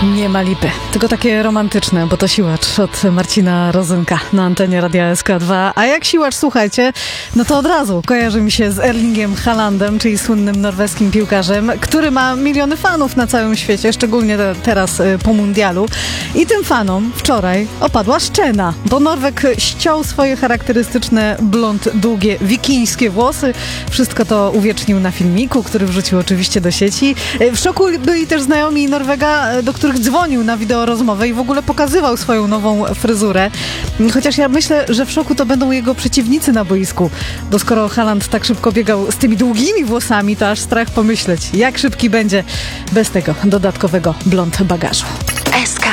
Nie ma lipy, tylko takie romantyczne, bo to Siłacz od Marcina Rozynka na antenie Radia SK2. A jak Siłacz, słuchajcie, no to od razu kojarzy mi się z Erlingiem Haalandem, czyli słynnym norweskim piłkarzem, który ma miliony fanów na całym świecie, szczególnie teraz po mundialu. I tym fanom wczoraj opadła szczena, bo Norweg ściął swoje charakterystyczne blond, długie, wikińskie włosy. Wszystko to uwiecznił na filmiku, który wrzucił oczywiście do sieci. W szoku byli też znajomi Norwega, do których dzwonił na wideorozmowę i w ogóle pokazywał swoją nową fryzurę. Chociaż ja myślę, że w szoku to będą jego przeciwnicy na boisku, bo skoro Haaland tak szybko biegał z tymi długimi włosami, to aż strach pomyśleć, jak szybki będzie bez tego dodatkowego blond bagażu. SK